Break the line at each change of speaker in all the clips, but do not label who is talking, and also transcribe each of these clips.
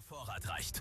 Vorrat reicht.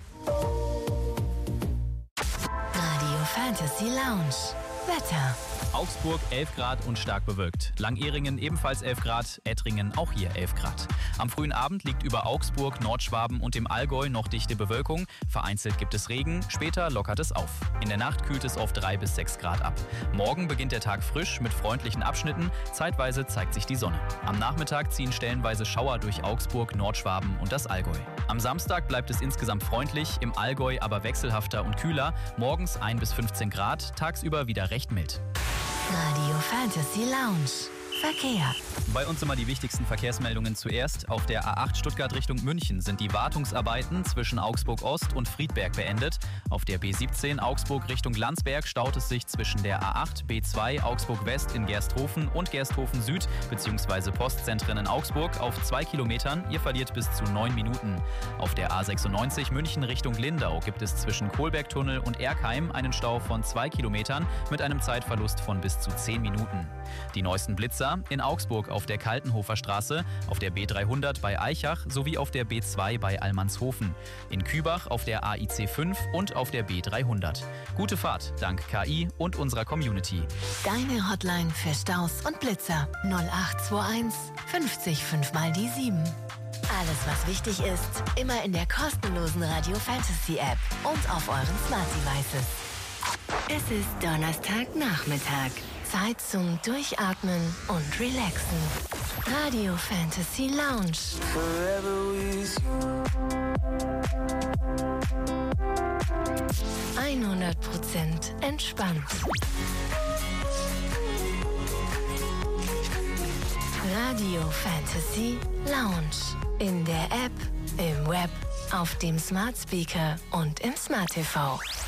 Radio Fantasy Lounge. Wetter.
Augsburg 11 Grad und stark bewölkt. Langehringen ebenfalls 11 Grad, Ettringen auch hier 11 Grad. Am frühen Abend liegt über Augsburg, Nordschwaben und dem Allgäu noch dichte Bewölkung. Vereinzelt gibt es Regen, später lockert es auf. In der Nacht kühlt es auf 3 bis 6 Grad ab. Morgen beginnt der Tag frisch mit freundlichen Abschnitten. Zeitweise zeigt sich die Sonne. Am Nachmittag ziehen stellenweise Schauer durch Augsburg, Nordschwaben und das Allgäu. Am Samstag bleibt es insgesamt freundlich, im Allgäu aber wechselhafter und kühler. Morgens 1 bis 15 Grad, tagsüber wieder recht mild.
Radio Fantasy Lounge. Verkehr.
Bei uns immer die wichtigsten Verkehrsmeldungen zuerst. Auf der A8 Stuttgart Richtung München sind die Wartungsarbeiten zwischen Augsburg Ost und Friedberg beendet. Auf der B17 Augsburg Richtung Landsberg staut es sich zwischen der A8 B2 Augsburg West in Gersthofen und Gersthofen Süd bzw. Postzentren in Augsburg auf 2 Kilometern. Ihr verliert bis zu 9 Minuten. Auf der A96 München Richtung Lindau gibt es zwischen Kohlbergtunnel und Erkheim einen Stau von 2 Kilometern mit einem Zeitverlust von bis zu 10 Minuten. Die neuesten Blitzer in Augsburg auf der Kaltenhofer Straße, auf der B300 bei Aichach sowie auf der B2 bei Allmannshofen. In Kübach auf der AIC 5 und auf der B300. Gute Fahrt dank KI und unserer Community.
Deine Hotline für Staus und Blitzer 0821 50 5 mal die 7. Alles, was wichtig ist, immer in der kostenlosen Radio Fantasy App und auf euren Smart Devices. Es ist Donnerstagnachmittag. Zeit zum Durchatmen und Relaxen. Radio Fantasy Lounge. 100% entspannt. Radio Fantasy Lounge. In der App, im Web, auf dem Smart Speaker und im Smart TV.